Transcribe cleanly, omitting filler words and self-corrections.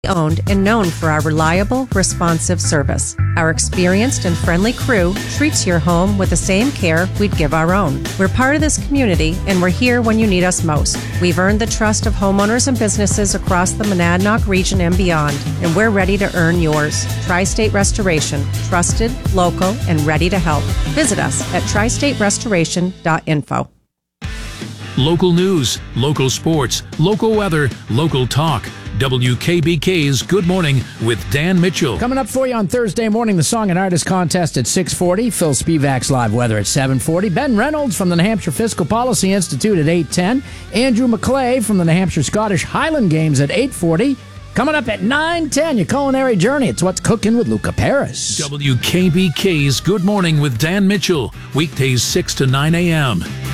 Owned and known for our reliable, responsive service. Our experienced and friendly crew treats your home with the same care we'd give our own. We're part of this community, and we're here when you need us most. We've earned the trust of homeowners and businesses across the Monadnock region and beyond, and we're ready to earn yours. Tri-State Restoration, trusted, local, and ready to help. Visit us at tristaterestoration.info. Local news, local sports, local weather, local talk. WKBK's Good Morning with Dan Mitchell. Coming up for you on Thursday morning, the Song and Artist Contest at 6:40. Phil Spivak's live weather at 7:40. Ben Reynolds from the New Hampshire Fiscal Policy Institute at 8:10. Andrew McClay from the New Hampshire Scottish Highland Games at 8:40. Coming up at 9:10, your culinary journey. It's What's Cooking with Luca Paris. WKBK's Good Morning with Dan Mitchell. Weekdays 6 to 9 a.m.